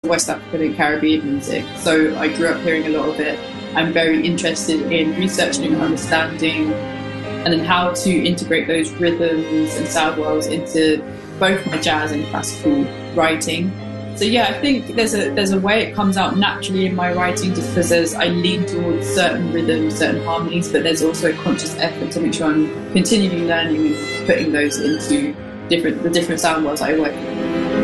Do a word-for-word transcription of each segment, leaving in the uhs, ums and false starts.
West African and Caribbean music. So I grew up hearing a lot of it. I'm very interested in researching and understanding and then how to integrate those rhythms and sound worlds into both my jazz and classical writing. So yeah, I think there's a there's a way it comes out naturally in my writing, just because there's, I lean towards certain rhythms, certain harmonies, but there's also a conscious effort to make sure I'm continually learning and putting those into different the different sound worlds I work with.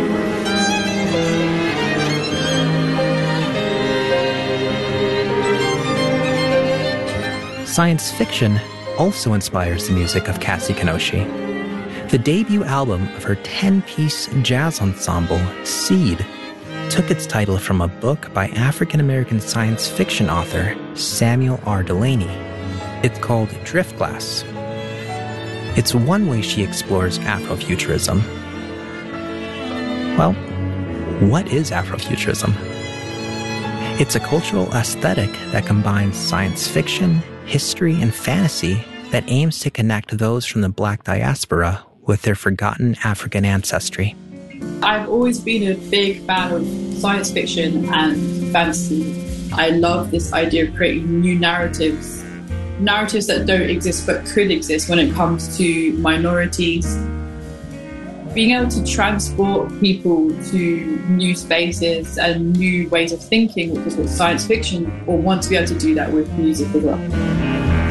Science fiction also inspires the music of Cassie Kinoshie. The debut album of her ten-piece jazz ensemble, Seed, took its title from a book by African-American science fiction author Samuel R. Delany. It's called Driftglass. It's one way she explores Afrofuturism. Well, what is Afrofuturism? It's a cultural aesthetic that combines science fiction, history, and fantasy that aims to connect those from the Black diaspora with their forgotten African ancestry. I've always been a big fan of science fiction and fantasy. I love this idea of creating new narratives, narratives that don't exist but could exist when it comes to minorities. Being able to transport people to new spaces and new ways of thinking, which is what science fiction, or want to be able to do that with music as well.